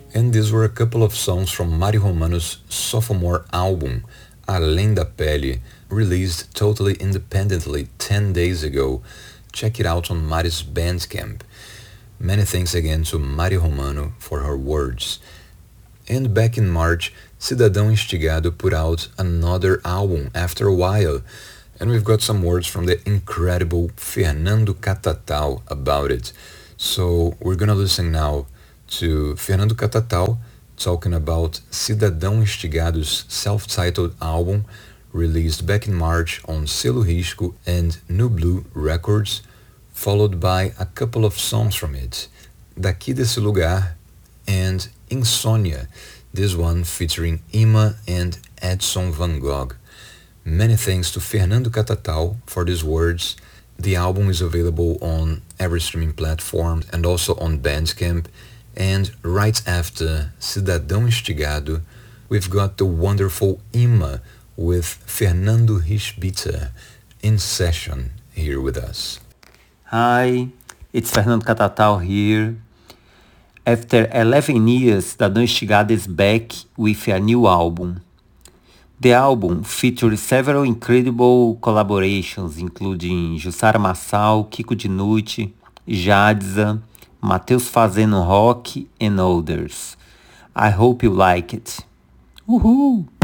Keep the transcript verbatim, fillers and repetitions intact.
And these were a couple of songs from Mari Romano's sophomore album, Além da Pele, released totally independently ten days ago. Check it out on Mari's Bandcamp. Many thanks again to Mari Romano for her words. And back in March, Cidadão Instigado put out another album after a while, and we've got some words from the incredible Fernando Catatal about it. So we're gonna listen now to Fernando Catatal talking about Cidadão Instigado's self-titled album released back in March on Selo Risco and New Blue Records, followed by a couple of songs from it, Daqui Desse Lugar and Insônia, this one featuring Ima and Edson Van Gogh. Many thanks to Fernando Catatal for these words. The album is available on every streaming platform and also on Bandcamp. And right after Cidadão Instigado, we've got the wonderful Ima with Fernando Rischbitter in session here with us. Hi, it's Fernando Catatal here. After eleven years, Cidadão Instigado is back with a new album. The album features several incredible collaborations, including Jussara Marçal, Kiko Dinucci, Jadza, Matheus Fazendo Rock, and others. I hope you like it. Uhul!